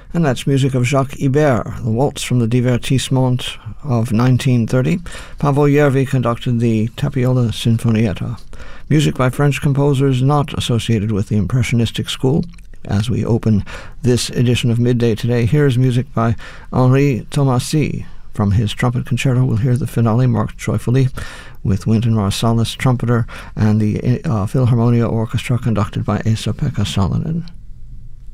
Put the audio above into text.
And that's music of Jacques Ibert, the waltz from the Divertissement of 1930. Paavo Järvi conducted the Tapiola Sinfonietta. Music by French composers not associated with the Impressionistic school. As we open this edition of Midday today, here's music by Henri Thomasy. From his trumpet concerto, we'll hear the finale, Mark Joyfully, with Wynton Marsalis, trumpeter, and the Philharmonia Orchestra conducted by Esa-Pekka Salonen.